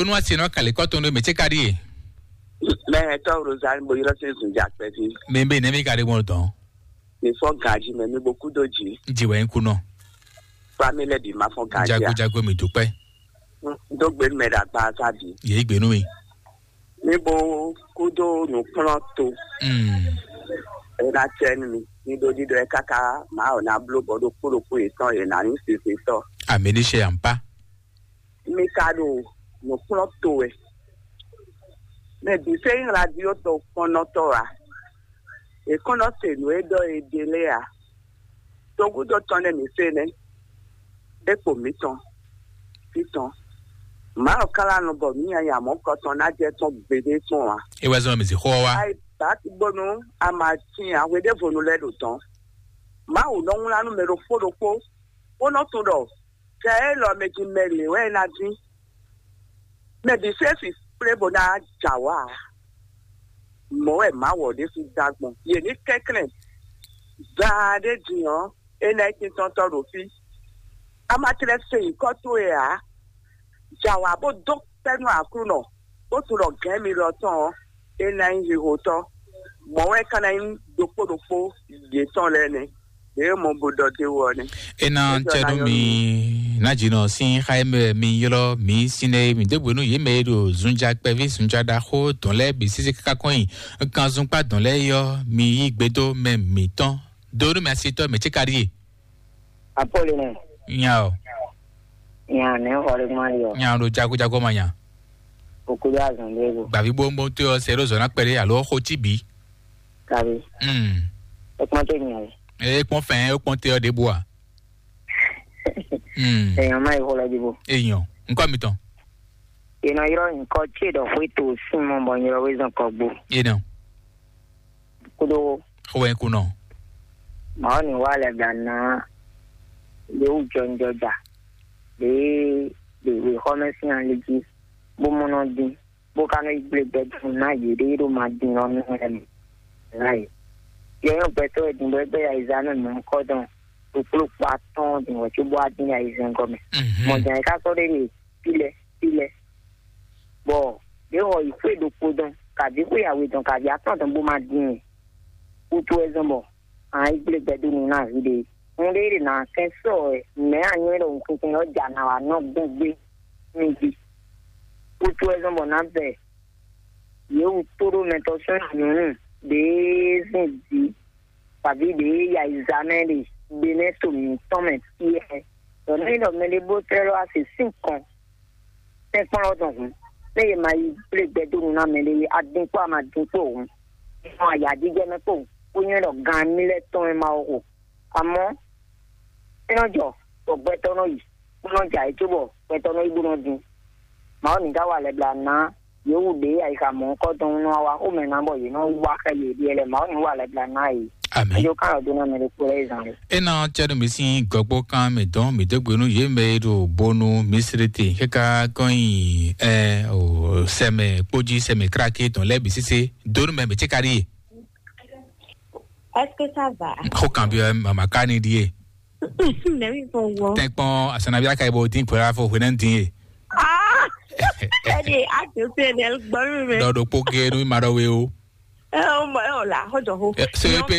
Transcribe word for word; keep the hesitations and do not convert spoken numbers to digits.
bonu ati no kale ko to no me chekari me to Rosalie mo yiro se sun ja pe fi me be ne mi kare won ton me fo gaji me mi boku doji jiwe nku no family bi ma fo gaji jago jago mi dupe do gbe me da pa sabi ye igbenu mi níbo kudo no pronto mm era chen mi ni do di do e kaka ma o na blo bodo kuro ku itan e na ni se se so ameni se ampa mi kado no pronto e me bi se radio to konotora e konote no e do e delea to kudo tone mi se ne e po mi ton piton ma o kala no bo mi aya mo ko ton na je ton gbede ton wa e wa zo mi si ho wa ai ta ti bonu ama tin awe de fonu le do ton ma o lo nla nu me ro foro po o no to do ke e lo me ji mele we na ti me di se fi pre bona jawa mo e ma wo de fi dagbon ye ni kekle za de dion e na ti ton to ro fi ama tre se ko to e a jawa bo doctor no akuno bo to ro gan mi lo ton e na nji hoto mo we kana in dopo dopo ye ton le ni e mo bodo te wo ni e na chedu mi na jino sin khaime mi yolo mi sine mi de bonu ye me do zunja pevi zunja da ho ton le bi sisi kaka koyin kan zun pa don le yo mi igbedo me mi ton do mi asito me chekari Apoline nyao ya ne hore mario nyao do jago jago manya okuya zandego ba vi bombo te o zero zona pere alo ho tibi kabi mm e kon te ni e pon fin e pon te o de bois mm e mai hola dibo eyan nko mi ton e na yiro nko che do fwe to simo bo yiro we zan ko gbo e no kudo ho en ku no ma ni wala dana le u jonjoja le le we homesi an legi bo mono di bo kana igbe bedroom na yire ro ma din ro mi lai ye yo beto din bo be ya izana mo ko don to pro paton din wo ti bo adin ya izan go me mo jan ka so re pile pile bo de ho ife do ko don ka bi ko ya we don ka bi aton don bo ma din o to ezombo a igbe bedroom na ide nle na keso me anyo ro nku no jana wa no gbegbe nji utu ezombo na be ye uturu metosion nunu de zinji pabi de ya izameli beneto mi tomet tie to ni do me le botero asi cinq te pon odun le ma i gbedu na me le adin po ma din po ohun mo aya dije me po oyin ro gan mi le ton e ma o amo enojo to gbetono yi no ja itubo gbetono igbunu din ma oni da wa le bla na yo de ai ka mo ko don no wa o me na bo yi no wa ka ye bi ele ma oni wa le bla na yi amen yo ka do na me le ko le zan e na chedu mi sin gogbo kan me don mi de gbenu ye me do bonu misrete keka koyin eh o seme poji seme krake ton le bi sisi do me me chekari est-ce que ça va ko kan bi mama kani die Nemi fongo. Tekpon asana bia kai bo tin pora fo hwenan tin. Ah! Ede a te se ne gbaru me. Do do poke no maro we o. Eh o mo e o la hojo ho. Se